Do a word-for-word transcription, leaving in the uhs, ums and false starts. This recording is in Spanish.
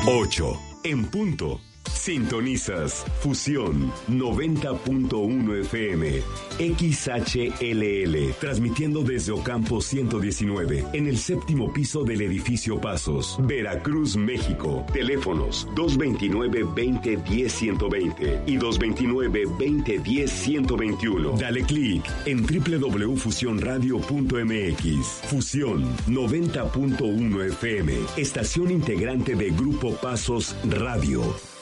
ocho en punto. Sintonizas Fusión noventa punto uno F M, X H L L, transmitiendo desde Ocampo ciento diecinueve, en el séptimo piso del edificio Pasos, Veracruz, México. Teléfonos dos veintinueve, veinte, diez, ciento veinte y dos veintinueve, veinte, diez, ciento veintiuno. Dale clic en doble u doble u doble u punto fusión radio punto m x. Fusión noventa punto uno F M, estación integrante de Grupo Pasos Radio.